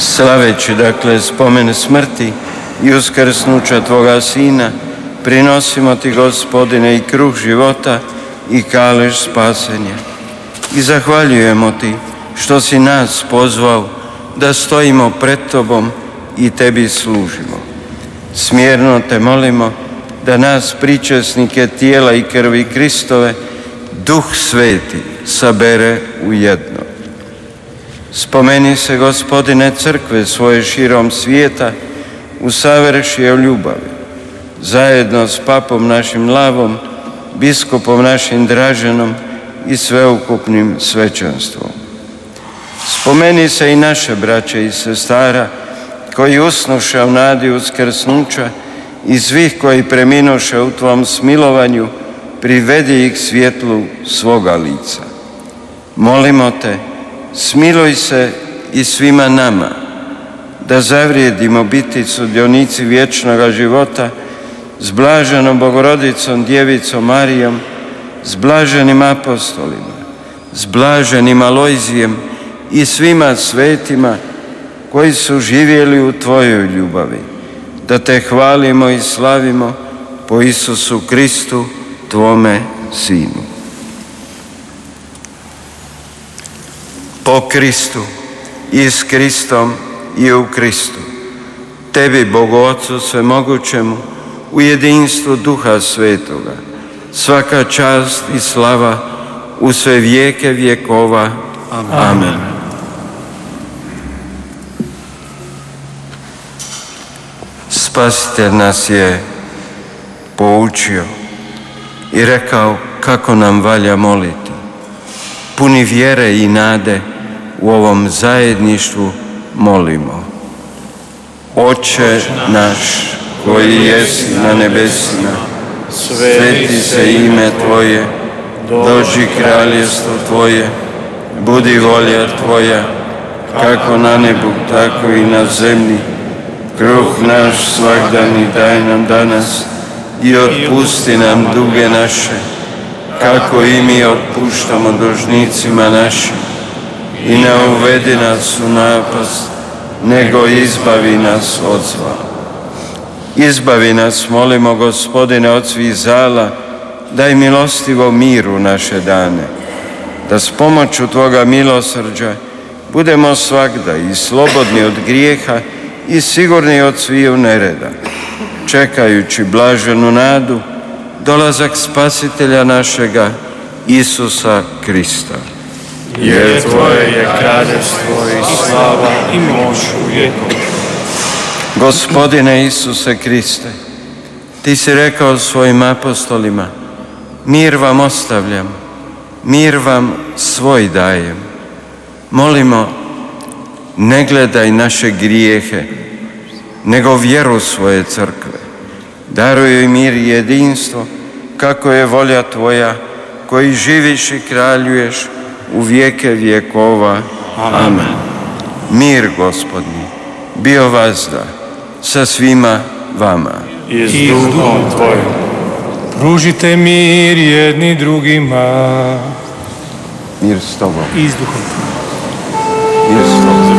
Slaveći dakle spomen smrti i uskrsnuća Tvoga Sina, prinosimo Ti, Gospodine, i kruh života i kalež spasenja. I zahvaljujemo Ti što si nas pozvao da stojimo pred Tobom i Tebi služimo. Smjerno Te molimo da nas, pričesnike tijela i krvi Kristove, Duh Sveti sabere u jedno. Spomeni se, Gospodine, crkve svoje širom svijeta u savršenoj ljubavi, zajedno s papom našim Lavom, biskupom našim Draženom i sveukupnim svećenstvom. Spomeni se i naše braće i sestara koji usnuše u nadi uskrsnuća i svih koji preminuše u Tvom smilovanju, privedi ih svjetlu svoga lica. Molimo Te, smiluj se i svima nama, da zavrijedimo biti sudionici vječnoga života s blaženom Bogorodicom Djevicom Marijom, s blaženim apostolima, s blaženim Alojzijem i svima svetima koji su živjeli u Tvojoj ljubavi, da Te hvalimo i slavimo po Isusu Kristu, Tvome Sinu. Po Kristu i s Kristom i u Kristu, Tebi, Bogu Otcu svemogućemu, u jedinstvu Duha Svetoga, svaka čast i slava u sve vijeke vjekova. Amen. Spasitelj nas je poučio i rekao kako nam valja moliti. Puni vjere i nade u ovom zajedništvu molimo. Oče naš koji jesi na nebesima, sveti se ime Tvoje, dođi kraljestvo Tvoje, budi volja Tvoja, kako na nebu, tako i na zemlji. Kruh naš svakdani daj nam danas i otpusti nam duge naše, kako i mi otpuštamo dužnicima našim. I ne uvedi nas u napast, nego izbavi nas od zla. Izbavi nas, molimo, Gospodine, od svih zala, daj milostivo miru naše dane, da s pomoću Tvoga milosrđa budemo svagda i slobodni od grijeha i sigurni od sviju nereda, čekajući blaženu nadu, dolazak Spasitelja našega, Isusa Krista. Jer Tvoje je kraljevstvo i slava i moć uvijek. Gospodine Isuse Kriste, Ti si rekao svojim apostolima, mir vam ostavljam, mir vam svoj dajem. Molimo, ne gledaj naše grijehe, nego vjeru svoje crkve. Daruj joj mir i jedinstvo, kako je volja Tvoja, koji živiš i kraljuješ u vijeke vjekova. Amen. Mir Gospodnji bio vazda sa svima vama. I s duhom Tvojim. Pružite mir jedni drugima. Mir s Tobom. I s duhom Tvojim. Mir s Tobom.